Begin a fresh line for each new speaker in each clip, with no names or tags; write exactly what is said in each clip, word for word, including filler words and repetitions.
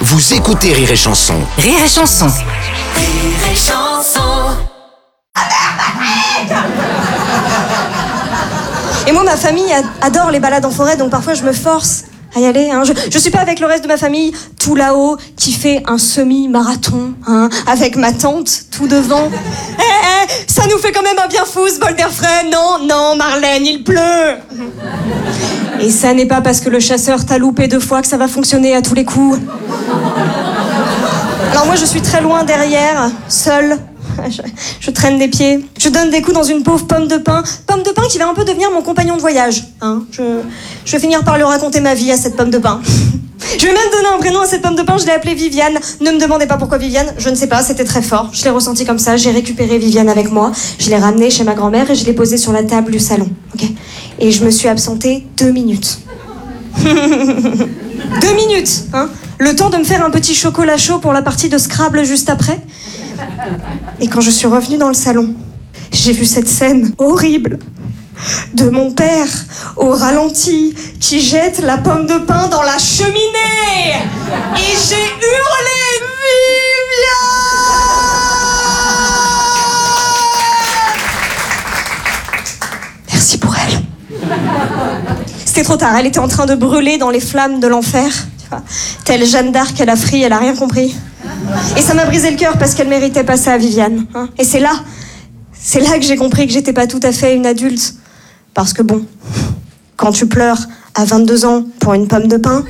Vous écoutez Rire et Chanson.
Rire et Chanson.
Rire et Chanson.
Et moi, ma famille adore les balades en forêt, donc parfois je me force à y aller. Hein. Je, je suis pas avec le reste de ma famille tout là-haut qui fait un semi-marathon, hein, avec ma tante tout devant. Eh, eh, ça nous fait quand même un bien fou ce bol d'air frais. Non, non, Marlène, il pleut. Et ça n'est pas parce que le chasseur t'a loupé deux fois que ça va fonctionner à tous les coups. Alors moi, je suis très loin derrière, seule. Je, je traîne des pieds. Je donne des coups dans une pauvre pomme de pin. Pomme de pin qui va un peu devenir mon compagnon de voyage. Hein. Je, je vais finir par lui raconter ma vie à cette pomme de pin. Je vais même donner un prénom à cette pomme de pin. Je l'ai appelée Viviane. Ne me demandez pas pourquoi Viviane. Je ne sais pas, c'était très fort. Je l'ai ressenti comme ça. J'ai récupéré Viviane avec moi. Je l'ai ramenée chez ma grand-mère et je l'ai posée sur la table du salon. Okay, et je me suis absentée deux minutes. Deux minutes, hein. Le temps de me faire un petit chocolat chaud pour la partie de Scrabble juste après. Et quand je suis revenue dans le salon, j'ai vu cette scène horrible de mon père au ralenti qui jette la pomme de pin dans la cheminée. Et j'ai hurlé Viviane. Merci pour elle. C'était trop tard, elle était en train de brûler dans les flammes de l'enfer. Tu vois, telle Jeanne d'Arc, elle a fri, elle a rien compris. Et ça m'a brisé le cœur parce qu'elle méritait pas ça, Viviane. Hein. Et c'est là, c'est là que j'ai compris que j'étais pas tout à fait une adulte. Parce que bon, quand tu pleures à vingt-deux ans pour une pomme de pin...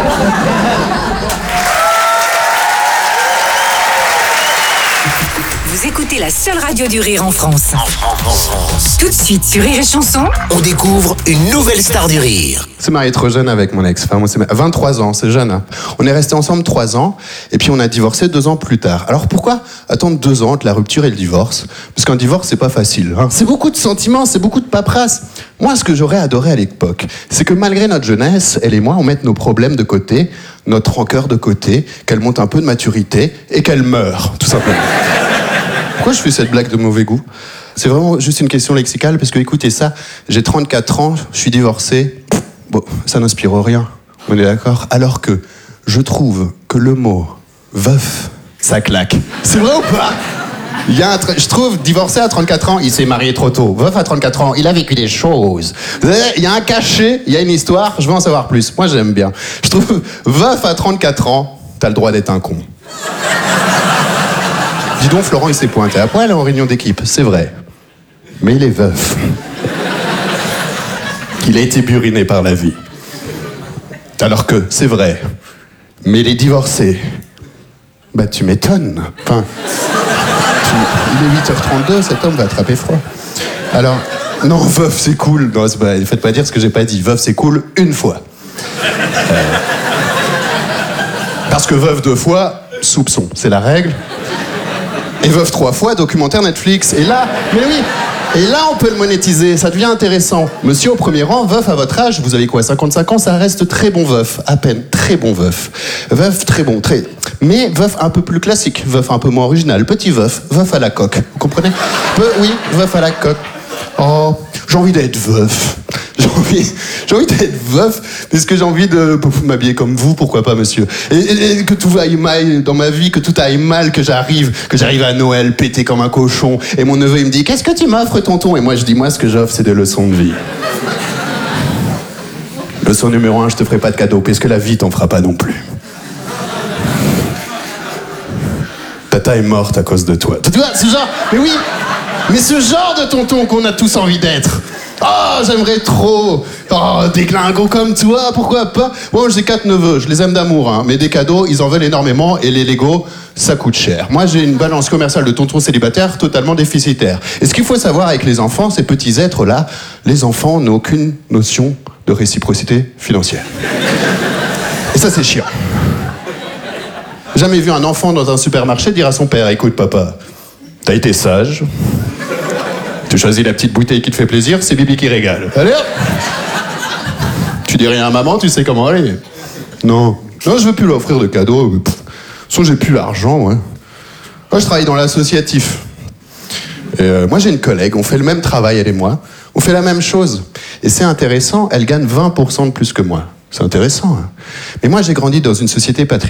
Vous écoutez la seule radio du rire en France. En France, en France. Tout de suite sur Rire et Chanson.
On découvre une nouvelle star du rire.
C'est marié trop jeune avec mon ex. Enfin, moi, c'est vingt-trois ans, c'est jeune. Hein. On est restés ensemble trois ans, et puis on a divorcé deux ans plus tard. Alors pourquoi attendre deux ans entre la rupture et le divorce ? Parce qu'un divorce, c'est pas facile. Hein. C'est beaucoup de sentiments, c'est beaucoup de paperasse. Moi, ce que j'aurais adoré à l'époque, c'est que malgré notre jeunesse, elle et moi, on mette nos problèmes de côté, notre rancœur de côté, qu'elle monte un peu de maturité, et qu'elle meure, tout simplement. Pourquoi je fais cette blague de mauvais goût ? C'est vraiment juste une question lexicale, parce que écoutez ça, j'ai trente-quatre ans, je suis divorcé, bon, ça n'inspire rien, on est d'accord ? Alors que je trouve que le mot veuf, ça claque. C'est vrai ou pas ? Il y a un tra- je trouve, divorcé à trente-quatre ans, il s'est marié trop tôt. Veuf à trente-quatre ans, il a vécu des choses. Il y a un cachet, il y a une histoire, je veux en savoir plus. Moi, j'aime bien. Je trouve, veuf à trente-quatre ans, t'as le droit d'être un con. Dis donc, Florent, il s'est pointé à poil en réunion d'équipe, c'est vrai. Mais il est veuf. Il a été buriné par la vie. Alors que, c'est vrai. Mais il est divorcé. Bah, tu m'étonnes. Enfin, tu... il est huit heures trente-deux, cet homme va attraper froid. Alors, non, veuf, c'est cool. Non, c'est pas... faites pas dire ce que j'ai pas dit. Veuf, c'est cool une fois. Euh... Parce que veuf deux fois, soupçon, c'est la règle. Et veuf trois fois, documentaire Netflix. Et là, mais oui, et là on peut le monétiser, ça devient intéressant. Monsieur au premier rang, veuf à votre âge, vous avez quoi, cinquante-cinq ans, ça reste très bon veuf, à peine, très bon veuf. Veuf très bon, très... Mais veuf un peu plus classique, veuf un peu moins original, petit veuf, veuf à la coque, vous comprenez ? Peu, oui, veuf à la coque. Oh, j'ai envie d'être veuf. J'ai envie, j'ai envie d'être veuf, parce que j'ai envie de m'habiller comme vous, pourquoi pas, monsieur. Et, et, et que tout aille mal dans ma vie, que tout aille mal, que j'arrive, que j'arrive à Noël pété comme un cochon. Et mon neveu, il me dit, qu'est-ce que tu m'offres, tonton ? Et moi, je dis, moi, ce que j'offre, c'est des leçons de vie. Leçon numéro un, je te ferai pas de cadeau, parce que la vie t'en fera pas non plus. Tata est morte à cause de toi. Tu vois, ce genre, mais oui, mais ce genre de tonton qu'on a tous envie d'être. Oh, j'aimerais trop. Oh, des glingos comme toi, pourquoi pas ? Bon, j'ai quatre neveux, je les aime d'amour, hein, mais des cadeaux, ils en veulent énormément, et les Legos, ça coûte cher. Moi, j'ai une balance commerciale de tonton célibataire totalement déficitaire. Et ce qu'il faut savoir avec les enfants, ces petits êtres-là, les enfants n'ont aucune notion de réciprocité financière. Et ça, c'est chiant. Jamais vu un enfant dans un supermarché dire à son père, écoute papa, t'as été sage, tu choisis la petite bouteille qui te fait plaisir, c'est Bibi qui régale. Allez hop. Tu dis rien à maman, tu sais comment aller. Non, non, je veux plus lui offrir de cadeaux. De toute façon, j'ai plus l'argent, ouais. Moi, je travaille dans l'associatif. Et euh, moi, j'ai une collègue, on fait le même travail, elle et moi. On fait la même chose. Et c'est intéressant, elle gagne vingt pour cent de plus que moi. C'est intéressant, hein. Mais moi, j'ai grandi dans une société patriarcale.